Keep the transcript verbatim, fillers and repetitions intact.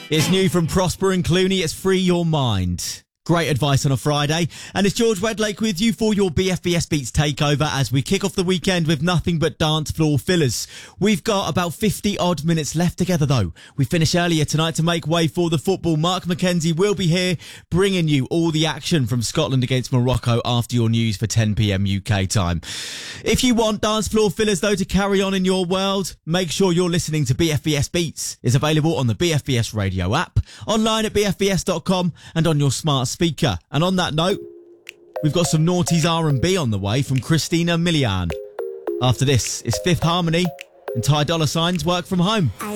It's new from Prosper and Clooney. It's Free Your Mind. Great advice on a Friday. And it's George Wedlake with you for your B F B S Beats takeover as we kick off the weekend with nothing but dance floor fillers. We've got about fifty odd minutes left together though. We finish earlier tonight to make way for the football. Mark McKenzie will be here bringing you all the action from Scotland against Morocco after your news for ten p.m. U K time. If you want dance floor fillers though to carry on in your world, make sure you're listening to B F B S Beats. It's available on the B F B S radio app, online at b f b s dot com and on your smart speaker. And on that note, we've got some noughties R and B on the way from Christina Milian. After this, it's Fifth Harmony and Ty Dolla Sign's Work From Home. I